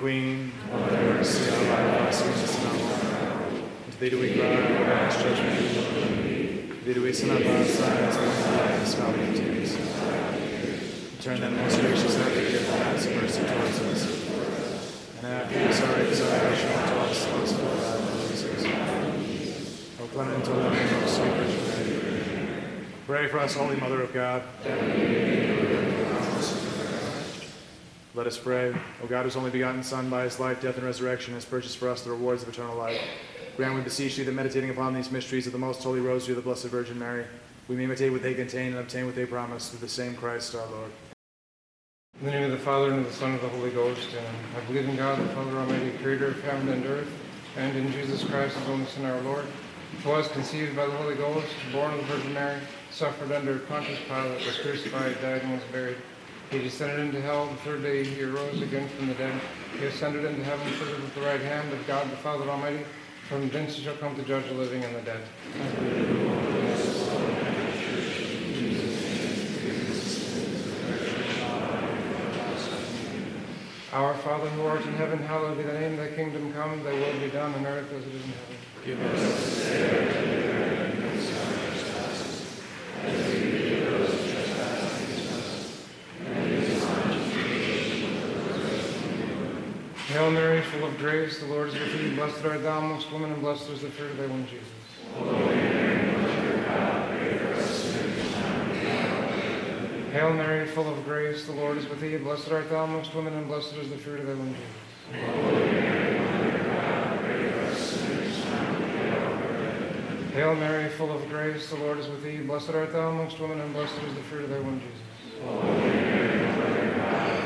Queen, Mother of mercy, our life, our sweetness, and our hope. To thee do we cry, our last judgment. To thee do we send our bad signs, and the valley of tears. Turn then, most gracious advocate, and have mercy towards us. And after this our exaltation to us, most of our Jesus. O clement, O loving, O sweet Virgin Mary. Pray for us, Holy Mother of God. Let us pray. O God, whose only begotten Son, by his life, death, and resurrection, has purchased for us the rewards of eternal life, grant, we beseech thee, that meditating upon these mysteries of the most holy rosary of the Blessed Virgin Mary, we may imitate what they contain and obtain what they promise, through the same Christ our Lord. In the name of the Father, and of the Son, and of the Holy Ghost. Amen. I believe in God, the Father Almighty, creator of heaven and earth, and in Jesus Christ, his only Son, our Lord, who was conceived by the Holy Ghost, born of the Virgin Mary, suffered under Pontius Pilate, was crucified, died, and was buried. He descended into hell. The third day he arose again from the dead. He ascended into heaven, seated at the right hand of God the Father Almighty. From thence he shall come to judge the living and the dead. Our Father who art in heaven, hallowed be thy name. Thy kingdom come, thy will be done on earth as it is in heaven. Give us this day our daily bread, and forgive us our trespasses, as we forgive those who trespass against us. And lead us not into temptation, but deliver us from evil. Hail Mary, full of grace, the Lord is with thee. Blessed art thou amongst women, and blessed is the fruit of thy womb, Jesus. Holy Mary, Mother of God, pray for us sinners, now and at the hour of our death. Hail Mary, full of grace, the Lord is with thee. Blessed art thou amongst women, and blessed is the fruit of thy womb, Jesus. Holy Mary, Mother of God, pray for us sinners, now and at the hour of our death. Hail Mary, full of grace, the Lord is with thee. Blessed art thou amongst women, and blessed is the fruit of thy womb, Jesus. Holy Mary, Mother of God,